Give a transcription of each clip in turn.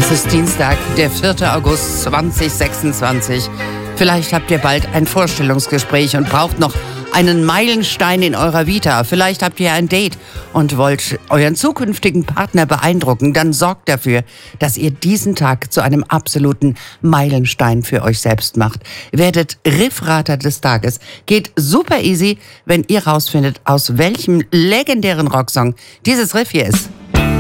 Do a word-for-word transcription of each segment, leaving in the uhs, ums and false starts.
Es ist Dienstag, der vierte August zweitausendsechsundzwanzig. Vielleicht habt ihr bald ein Vorstellungsgespräch und braucht noch einen Meilenstein in eurer Vita. Vielleicht habt ihr ein Date und wollt euren zukünftigen Partner beeindrucken. Dann sorgt dafür, dass ihr diesen Tag zu einem absoluten Meilenstein für euch selbst macht. Werdet Riffrater des Tages. Geht super easy, wenn ihr rausfindet, aus welchem legendären Rocksong dieses Riff hier ist.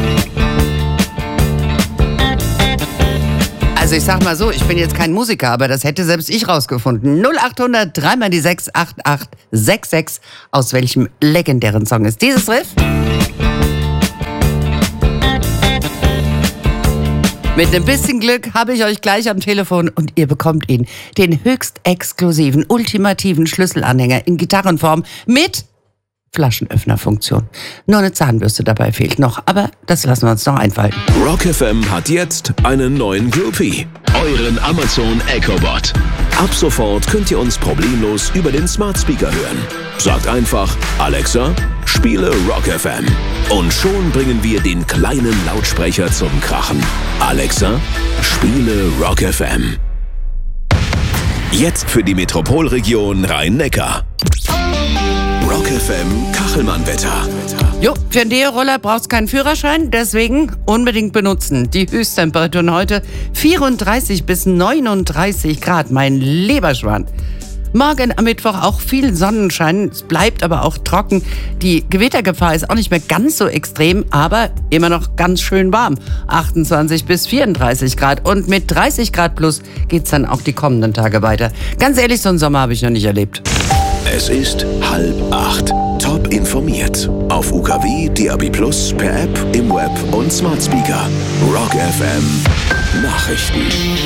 Also ich sag mal so, ich bin jetzt kein Musiker, aber das hätte selbst ich rausgefunden. null acht hundert drei mal die sechs acht acht sechs sechs. Aus welchem legendären Song ist dieses Riff? Mit ein bisschen Glück habe ich euch gleich am Telefon und ihr bekommt ihn. Den höchst exklusiven, ultimativen Schlüsselanhänger in Gitarrenform mit Flaschenöffnerfunktion. Nur eine Zahnbürste dabei fehlt noch, aber das lassen wir uns noch einfallen. Rock F M hat jetzt einen neuen Groupie, euren Amazon Echo Bot. Ab sofort könnt ihr uns problemlos über den Smart Speaker hören. Sagt einfach, Alexa, spiele Rock F M. Und schon bringen wir den kleinen Lautsprecher zum Krachen. Alexa, spiele Rock F M. Jetzt für die Metropolregion Rhein-Neckar. Rock F M Kachelmann-Wetter. Jo, für einen Deo-Roller brauchst du keinen Führerschein, deswegen unbedingt benutzen. Die Höchsttemperaturen heute vierunddreißig bis neununddreißig Grad, mein Leberschwan. Morgen am Mittwoch auch viel Sonnenschein, es bleibt aber auch trocken. Die Gewittergefahr ist auch nicht mehr ganz so extrem, aber immer noch ganz schön warm. achtundzwanzig bis vierunddreißig Grad und mit dreißig Grad plus geht's dann auch die kommenden Tage weiter. Ganz ehrlich, so einen Sommer habe ich noch nicht erlebt. Es ist halb acht. Top informiert. Auf U K W, D A B plus, per App, im Web und Smart Speaker. Rock F M Nachrichten.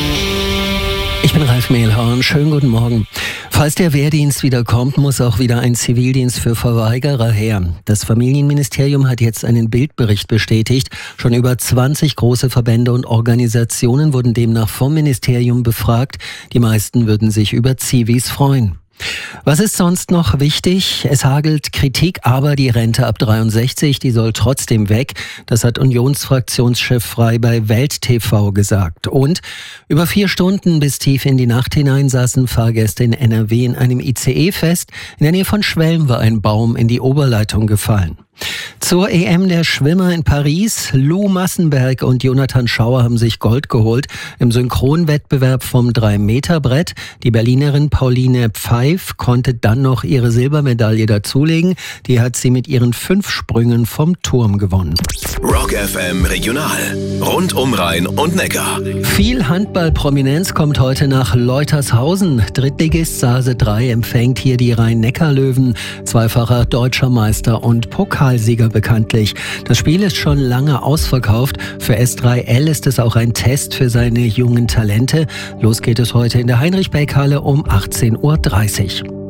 Ich bin Ralf Mehlhorn. Schönen guten Morgen. Falls der Wehrdienst wieder kommt, muss auch wieder ein Zivildienst für Verweigerer her. Das Familienministerium hat jetzt einen Bildbericht bestätigt. Schon über zwanzig große Verbände und Organisationen wurden demnach vom Ministerium befragt. Die meisten würden sich über Zivis freuen. Was ist sonst noch wichtig? Es hagelt Kritik, aber die Rente ab dreiundsechzig, die soll trotzdem weg. Das hat Unionsfraktionschef Frey bei Welt T V gesagt. Und über vier Stunden bis tief in die Nacht hinein saßen Fahrgäste in N R W in einem I C E fest. In der Nähe von Schwelm war ein Baum in die Oberleitung gefallen. Zur E M der Schwimmer in Paris. Lou Massenberg und Jonathan Schauer haben sich Gold geholt im Synchronwettbewerb vom drei Meter Brett. Die Berlinerin Pauline Pfeif konnte dann noch ihre Silbermedaille dazulegen. Die hat sie mit ihren fünf Sprüngen vom Turm gewonnen. Rock F M Regional. Rund um Rhein und Neckar. Viel Handballprominenz kommt heute nach Leutershausen. Drittligist Sase drei empfängt hier die Rhein-Neckar-Löwen. Zweifacher deutscher Meister und Pokalsieger bekanntlich. Das Spiel ist schon lange ausverkauft. Für S drei L ist es auch ein Test für seine jungen Talente. Los geht es heute in der Heinrich-Beck-Halle um achtzehn Uhr dreißig.